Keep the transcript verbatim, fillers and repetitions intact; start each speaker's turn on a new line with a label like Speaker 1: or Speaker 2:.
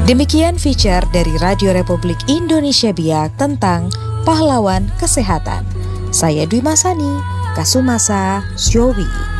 Speaker 1: Demikian feature dari Radio Republik Indonesia Biak tentang pahlawan kesehatan. Saya Dwi Masani, Kasumasa Syowi.